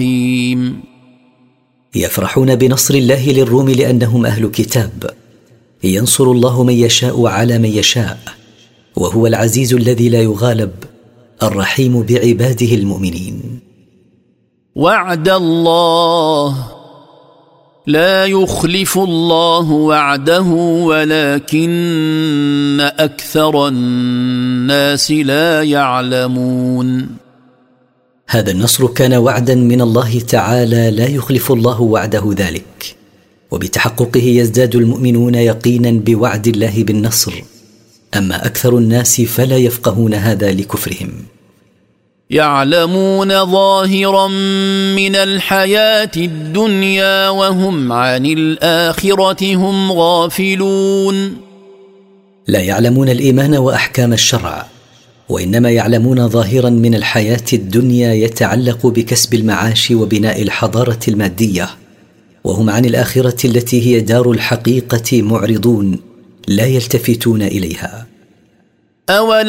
يفرحون بنصر الله للروم لأنهم أهل كتاب. ينصر الله من يشاء على من يشاء، وهو العزيز الذي لا يغالب، الرحيم بعباده المؤمنين. وعد الله، لا يخلف الله وعده ولكن أكثر الناس لا يعلمون. هذا النصر كان وعدا من الله تعالى لا يخلف الله وعده ذلك، وبتحققه يزداد المؤمنون يقينا بوعد الله بالنصر، أما أكثر الناس فلا يفقهون هذا لكفرهم. يعلمون ظاهرا من الحياة الدنيا وهم عن الآخرة هم غافلون. لا يعلمون الإيمان وأحكام الشرع، وإنما يعلمون ظاهرا من الحياة الدنيا يتعلق بكسب المعاش وبناء الحضارة المادية، وهم عن الآخرة التي هي دار الحقيقة معرضون لا يلتفتون إليها.